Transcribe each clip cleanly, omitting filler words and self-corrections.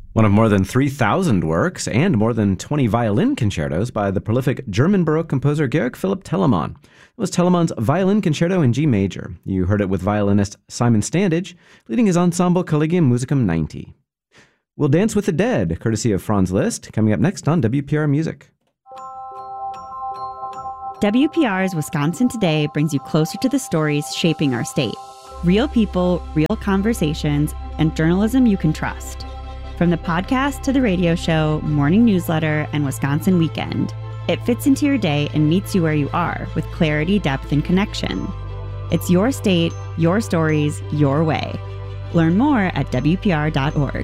One of more than 3,000 works and more than 20 violin concertos by the prolific German Baroque composer Georg Philipp Telemann. It was Telemann's Violin Concerto in G major. You heard it with violinist Simon Standage, leading his ensemble Collegium Musicum 90. We'll Dance with the Dead, courtesy of Franz Liszt, coming up next on WPR Music. WPR's Wisconsin Today brings you closer to the stories shaping our state. Real people, real conversations, and journalism you can trust. From the podcast to the radio show, morning newsletter, and Wisconsin Weekend, it fits into your day and meets you where you are with clarity, depth, and connection. It's your state, your stories, your way. Learn more at WPR.org.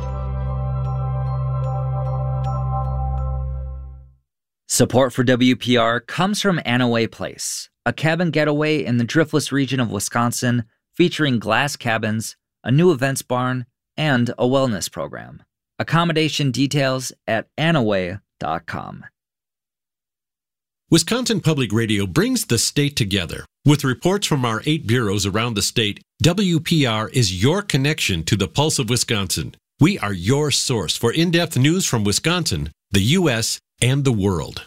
Support for WPR comes from Anaway Place, a cabin getaway in the Driftless region of Wisconsin featuring glass cabins, a new events barn, and a wellness program. Accommodation details at anaway.com. Wisconsin Public Radio brings the state together. With reports from our 8 bureaus around the state, WPR is your connection to the pulse of Wisconsin. We are your source for in-depth news from Wisconsin, the U.S., and the world.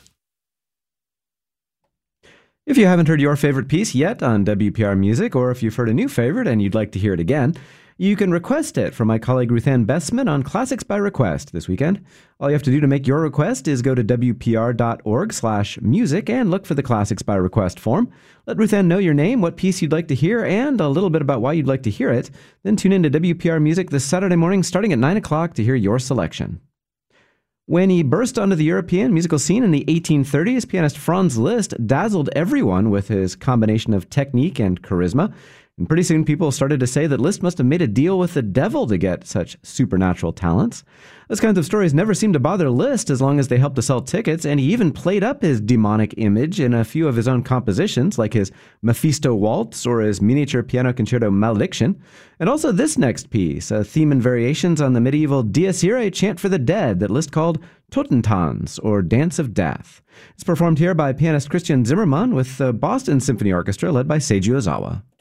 If you haven't heard your favorite piece yet on WPR Music, or if you've heard a new favorite and you'd like to hear it again, you can request it from my colleague Ruthann Bestman on Classics by Request this weekend. All you have to do to make your request is go to WPR.org/music and look for the Classics by Request form. Let Ruthann know your name, what piece you'd like to hear, and a little bit about why you'd like to hear it. Then tune in to WPR Music this Saturday morning starting at 9 o'clock to hear your selection. When he burst onto the European musical scene in the 1830s, pianist Franz Liszt dazzled everyone with his combination of technique and charisma. And pretty soon people started to say that Liszt must have made a deal with the devil to get such supernatural talents. Those kinds of stories never seemed to bother Liszt as long as they helped to sell tickets, and he even played up his demonic image in a few of his own compositions, like his Mephisto Waltz or his miniature piano concerto Malediction. And also this next piece, a theme and variations on the medieval Dies Irae chant for the dead that Liszt called Totentanz, or Dance of Death. It's performed here by pianist Christian Zimmermann with the Boston Symphony Orchestra led by Seiji Ozawa.